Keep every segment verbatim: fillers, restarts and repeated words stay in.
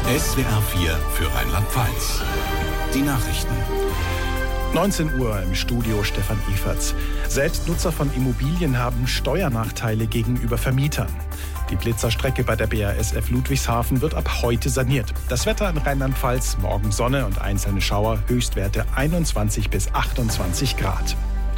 S W R vier für Rheinland-Pfalz. Die Nachrichten. neunzehn Uhr im Studio Stefan Eferts. Selbstnutzer von Immobilien haben Steuernachteile gegenüber Vermietern. Die Blitzerstrecke bei der B A S F Ludwigshafen wird ab heute saniert. Das Wetter in Rheinland-Pfalz, morgen Sonne und einzelne Schauer, Höchstwerte einundzwanzig bis achtundzwanzig Grad.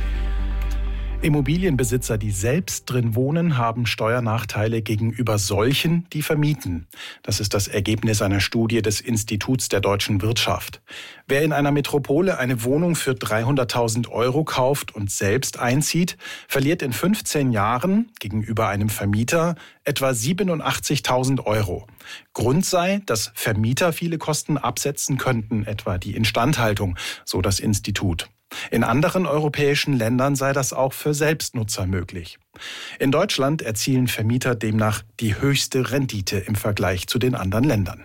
Immobilienbesitzer, die selbst drin wohnen, haben Steuernachteile gegenüber solchen, die vermieten. Das ist das Ergebnis einer Studie des Instituts der deutschen Wirtschaft. Wer in einer Metropole eine Wohnung für dreihunderttausend Euro kauft und selbst einzieht, verliert in fünfzehn Jahren gegenüber einem Vermieter etwa siebenundachtzigtausend Euro. Grund sei, dass Vermieter viele Kosten absetzen könnten, etwa die Instandhaltung, so das Institut. In anderen europäischen Ländern sei das auch für Selbstnutzer möglich. In Deutschland erzielen Vermieter demnach die höchste Rendite im Vergleich zu den anderen Ländern.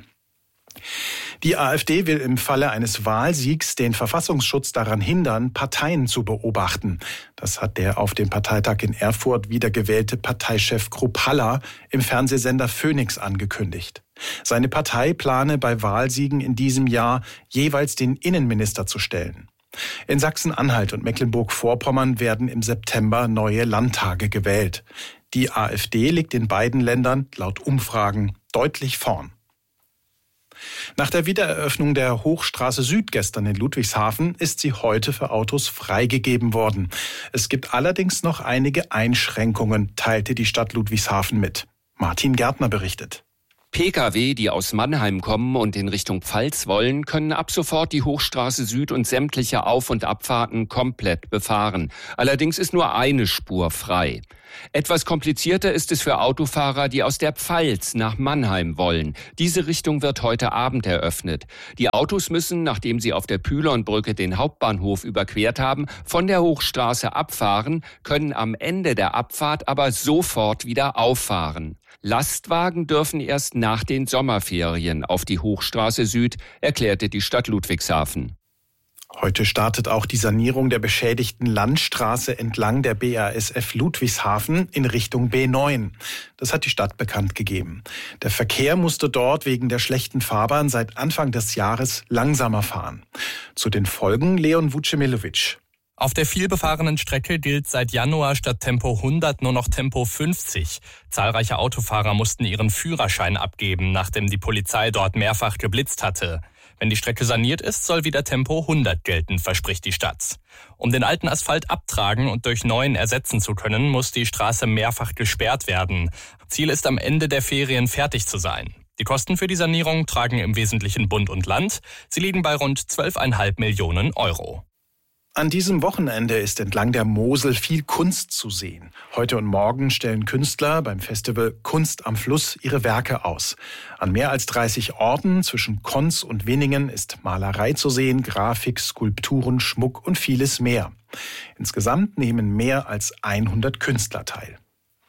Die AfD will im Falle eines Wahlsiegs den Verfassungsschutz daran hindern, Parteien zu beobachten. Das hat der auf dem Parteitag in Erfurt wiedergewählte Parteichef Kruppalla im Fernsehsender Phoenix angekündigt. Seine Partei plane bei Wahlsiegen in diesem Jahr jeweils den Innenminister zu stellen. In Sachsen-Anhalt und Mecklenburg-Vorpommern werden im September neue Landtage gewählt. Die AfD liegt in beiden Ländern laut Umfragen deutlich vorn. Nach der Wiedereröffnung der Hochstraße Süd gestern in Ludwigshafen ist sie heute für Autos freigegeben worden. Es gibt allerdings noch einige Einschränkungen, teilte die Stadt Ludwigshafen mit. Martin Gärtner berichtet. Pkw, die aus Mannheim kommen und in Richtung Pfalz wollen, können ab sofort die Hochstraße Süd und sämtliche Auf- und Abfahrten komplett befahren. Allerdings ist nur eine Spur frei. Etwas komplizierter ist es für Autofahrer, die aus der Pfalz nach Mannheim wollen. Diese Richtung wird heute Abend eröffnet. Die Autos müssen, nachdem sie auf der Pylonbrücke den Hauptbahnhof überquert haben, von der Hochstraße abfahren, können am Ende der Abfahrt aber sofort wieder auffahren. Lastwagen dürfen erst nach den Sommerferien auf die Hochstraße Süd, erklärte die Stadt Ludwigshafen. Heute startet auch die Sanierung der beschädigten Landstraße entlang der B A S F Ludwigshafen in Richtung B neun. Das hat die Stadt bekannt gegeben. Der Verkehr musste dort wegen der schlechten Fahrbahn seit Anfang des Jahres langsamer fahren. Zu den Folgen Leon Vucemilovic. Auf der vielbefahrenen Strecke gilt seit Januar statt Tempo hundert nur noch Tempo fünfzig. Zahlreiche Autofahrer mussten ihren Führerschein abgeben, nachdem die Polizei dort mehrfach geblitzt hatte. Wenn die Strecke saniert ist, soll wieder Tempo hundert gelten, verspricht die Stadt. Um den alten Asphalt abtragen und durch neuen ersetzen zu können, muss die Straße mehrfach gesperrt werden. Ziel ist, am Ende der Ferien fertig zu sein. Die Kosten für die Sanierung tragen im Wesentlichen Bund und Land. Sie liegen bei rund zwölf Komma fünf Millionen Euro. An diesem Wochenende ist entlang der Mosel viel Kunst zu sehen. Heute und morgen stellen Künstler beim Festival Kunst am Fluss ihre Werke aus. An mehr als dreißig Orten zwischen Konz und Winningen ist Malerei zu sehen, Grafik, Skulpturen, Schmuck und vieles mehr. Insgesamt nehmen mehr als hundert Künstler teil.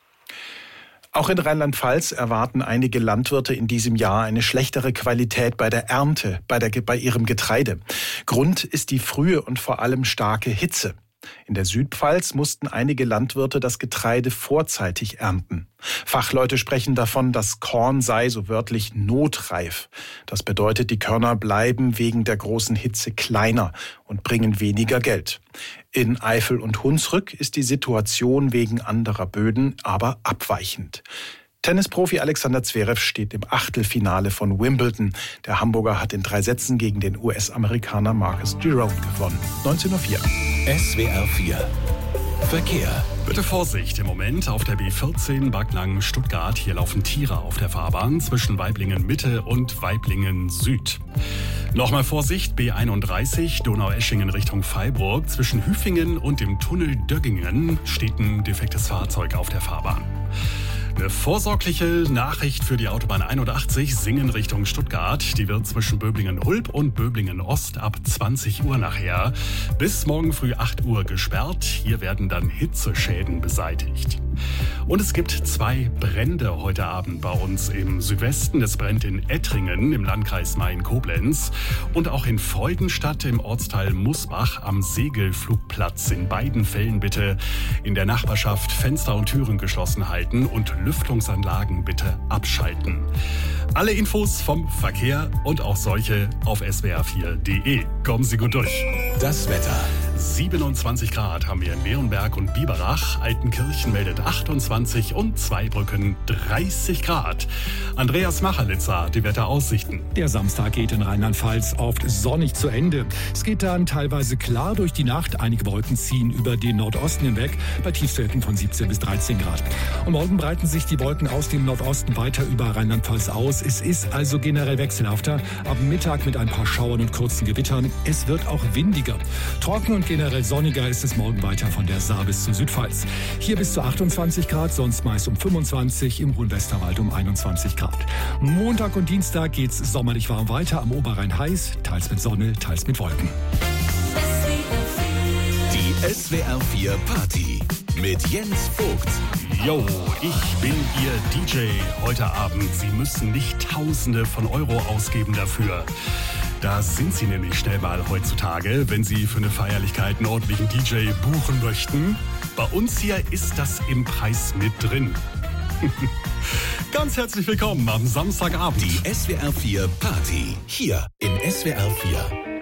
Auch in Rheinland-Pfalz erwarten einige Landwirte in diesem Jahr eine schlechtere Qualität bei der Ernte, bei, der, bei ihrem Getreide. Grund ist die frühe und vor allem starke Hitze. In der Südpfalz mussten einige Landwirte das Getreide vorzeitig ernten. Fachleute sprechen davon, das Korn sei so wörtlich notreif. Das bedeutet, die Körner bleiben wegen der großen Hitze kleiner und bringen weniger Geld. In Eifel und Hunsrück ist die Situation wegen anderer Böden aber abweichend. Tennisprofi Alexander Zverev steht im Achtelfinale von Wimbledon. Der Hamburger hat in drei Sätzen gegen den U S-Amerikaner Marcus Giron gewonnen. neunzehn Uhr vier. S W R vier. Verkehr. Bitte Vorsicht im Moment auf der B vierzehn Backnang-Stuttgart. Hier laufen Tiere auf der Fahrbahn zwischen Waiblingen Mitte und Waiblingen Süd. Nochmal Vorsicht, B einunddreißig Donaueschingen Richtung Freiburg. Zwischen Hüfingen und dem Tunnel Döggingen steht ein defektes Fahrzeug auf der Fahrbahn. Eine vorsorgliche Nachricht für die Autobahn einundachtzig Singen Richtung Stuttgart. Die wird zwischen Böblingen-Hulb und Böblingen-Ost ab zwanzig Uhr nachher bis morgen früh acht Uhr gesperrt. Hier werden dann Hitzeschäden beseitigt. Und es gibt zwei Brände heute Abend bei uns im Südwesten. Es brennt in Ettringen im Landkreis Main-Koblenz und auch in Freudenstadt im Ortsteil Musbach am Segelflugplatz. In beiden Fällen bitte in der Nachbarschaft Fenster und Türen geschlossen halten und Lüftungsanlagen bitte abschalten. Alle Infos vom Verkehr und auch solche auf s w r vier punkt d e. Kommen Sie gut durch. Das Wetter. siebenundzwanzig Grad haben wir in Leonberg und Biberach. Altenkirchen meldet achtundzwanzig und Zweibrücken dreißig Grad. Andreas Machelitzer, die Wetteraussichten. Der Samstag geht in Rheinland-Pfalz oft sonnig zu Ende. Es geht dann teilweise klar durch die Nacht. Einige Wolken ziehen über den Nordosten hinweg bei Tiefstwerten von siebzehn bis dreizehn Grad. Und morgen breiten sich die Wolken aus dem Nordosten weiter über Rheinland-Pfalz aus. Es ist also generell wechselhafter. Ab Mittag mit ein paar Schauern und kurzen Gewittern. Es wird auch windiger. Trocken und generell sonniger ist es morgen weiter von der Saar bis zur Südpfalz. Hier bis zu achtundzwanzig Grad, sonst meist um fünfundzwanzig, im hohen Westerwald um einundzwanzig Grad. Montag und Dienstag geht's sommerlich warm weiter, am Oberrhein heiß, teils mit Sonne, teils mit Wolken. Die S W R vier Party mit Jens Vogt. Yo, ich bin Ihr D J heute Abend. Sie müssen nicht Tausende von Euro ausgeben dafür. Da sind Sie nämlich schnell mal heutzutage, wenn Sie für eine Feierlichkeit einen ordentlichen D J buchen möchten. Bei uns hier ist das im Preis mit drin. Ganz herzlich willkommen am Samstagabend. Die S W R vier Party hier in S W R vier.